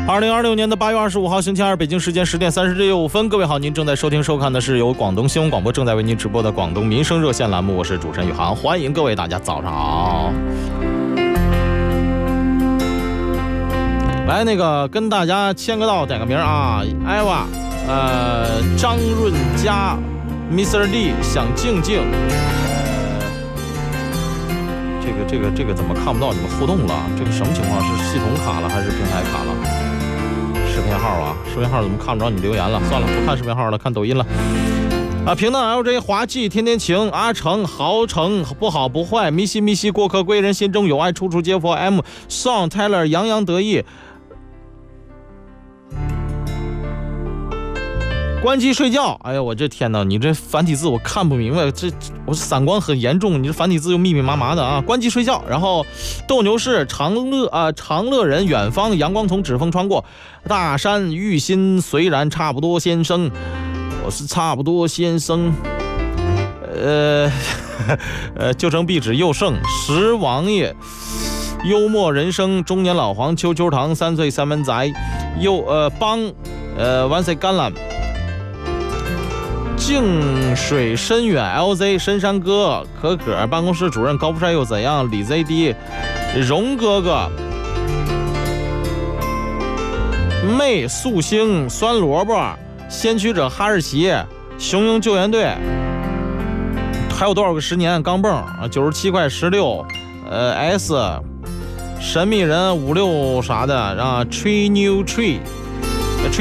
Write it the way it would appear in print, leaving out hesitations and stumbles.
2026年8月25号星期二，北京时间10点36分，各位好，您正在收听收看的是由广东新闻广播正在为您直播的广东民生热线栏目，我是主持人宇航，欢迎各位大家早上好。来，跟大家签个到，点个名啊，艾娃，张润佳 ，Mr. D 想静静，这个怎么看不到你们互动了？这个什么情况？是系统卡了还是平台卡了？视频号啊，视频号怎么看不着你留言了？算了，不看视频号了，看抖音了。平淡 LJ 滑稽天天晴，阿成豪成不好不坏，咪西过客归人，心中有爱，处处皆佛 M Song Tyler 洋洋得意。关机睡觉，哎呀，我这天哪！你这繁体字我看不明白，我散光很严重，你这繁体字又密密麻麻的啊！关机睡觉，然后斗牛士长乐人远方阳光从指缝穿过，大山玉心虽然差不多先生，我是差不多先生，旧城壁纸又胜石王爷。幽默人生中年老黄秋堂3岁3门宅完赛橄榄静水深远 LZ 深山哥可可办公室主任高富帅又怎样李 ZD 荣哥哥妹素星酸萝卜先驱者哈士奇雄鹰救援队还有多少个10年钢镚97块16S 神秘人56啥的，Tree New Tree